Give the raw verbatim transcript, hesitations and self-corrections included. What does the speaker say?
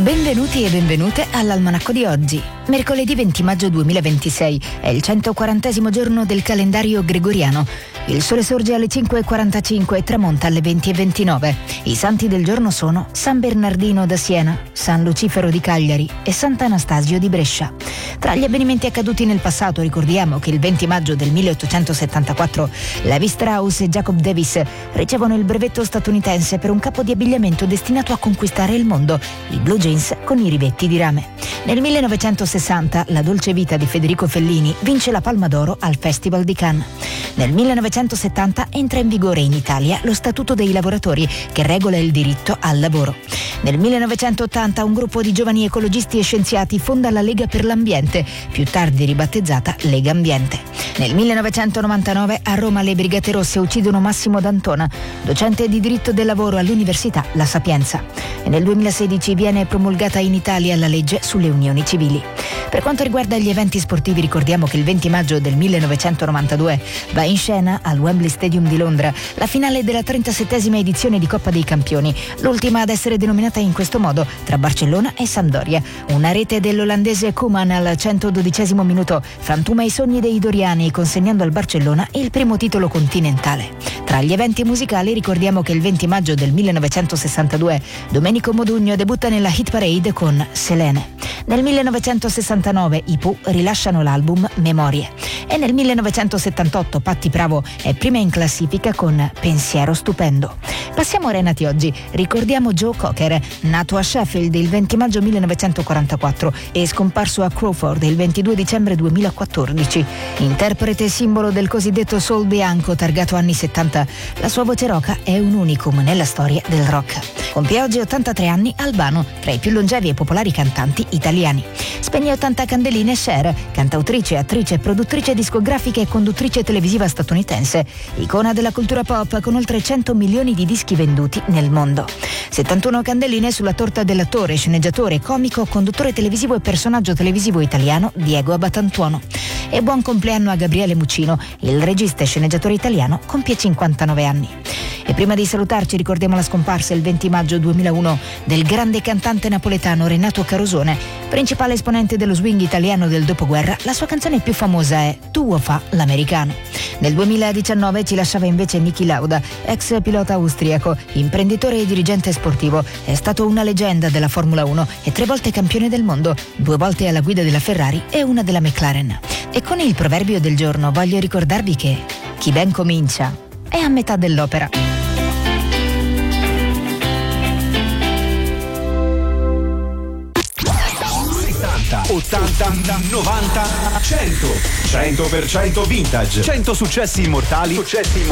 Benvenuti e benvenute all'Almanacco di oggi. Mercoledì venti maggio duemilaventisei è il centoquarantesimo giorno del calendario gregoriano. Il sole sorge alle cinque e quarantacinque e tramonta alle venti e ventinove. I santi del giorno sono San Bernardino da Siena, San Lucifero di Cagliari e Sant'Anastasio di Brescia. Tra gli avvenimenti accaduti nel passato ricordiamo che il venti maggio del milleottocentosettantaquattro Levi Strauss e Jacob Davis ricevono il brevetto statunitense per un capo di abbigliamento destinato a conquistare il mondo, il blue jeans con i rivetti di rame. Nel millenovecentosessanta La dolce vita di Federico Fellini vince la Palma d'Oro al Festival di Cannes. Nel millenovecentosettanta entra in vigore in Italia lo Statuto dei lavoratori che regola il diritto al lavoro. Nel millenovecentottanta un gruppo di giovani ecologisti e scienziati fonda la Lega per l'Ambiente, più tardi ribattezzata Lega Ambiente. Nel millenovecentonovantanove a Roma le Brigate Rosse uccidono Massimo D'Antona, docente di diritto del lavoro all'Università La Sapienza. E nel duemilasedici viene promulgata in Italia la legge sulle unioni civili. Per quanto riguarda gli eventi sportivi ricordiamo che il venti maggio del millenovecentonovantadue va in scena al Wembley Stadium di Londra la finale della trentasettesima edizione di Coppa dei Campioni, l'ultima ad essere denominata in questo modo tra Barcellona e Sampdoria. Una rete dell'olandese Koeman al centododicesimo minuto frantuma i sogni dei doriani consegnando al Barcellona il primo titolo continentale. Tra gli eventi musicali ricordiamo che il venti maggio del millenovecentosessantadue Domenico Modugno debutta nella hit parade con Selene. Nel millenovecentosessantanove i Pooh rilasciano l'album Memorie e nel millenovecentosettantotto Patti Bravo è prima in classifica con Pensiero stupendo. Passiamo ora ai nati oggi. Ricordiamo Joe Cocker, nato a Sheffield il venti maggio millenovecentoquarantaquattro e scomparso a Crawford il ventidue dicembre duemilaquattordici. Interprete simbolo del cosiddetto soul bianco targato anni settanta, la sua voce roca è un unicum nella storia del rock. Compie oggi ottantatré anni Albano, tra i più longevi e popolari cantanti italiani. Spegne ottanta candeline Cher, cantautrice, attrice, produttrice discografica e conduttrice televisiva statunitense, icona della cultura pop con oltre cento milioni di dischi venduti nel mondo. settantuno candeline sulla torta dell'attore, sceneggiatore, comico, conduttore televisivo e personaggio televisivo italiano Diego Abatantuono. E buon compleanno a Gabriele Muccino, il regista e sceneggiatore italiano, compie cinquantanove anni. E prima di salutarci ricordiamo la scomparsa il venti maggio duemilauno del grande cantante napoletano Renato Carosone, principale esponente dello swing italiano del dopoguerra. La sua canzone più famosa è Tuo fa l'americano. Nel duemiladiciannove ci lasciava invece Niki Lauda, ex pilota austriaco, imprenditore e dirigente sportivo. È stato una leggenda della Formula uno e tre volte campione del mondo, due volte alla guida della Ferrari e una della McLaren. E con il proverbio del giorno voglio ricordarvi che chi ben comincia è a metà dell'opera. ottanta, novanta, cento cento per cento vintage, cento successi immortali, successi immortali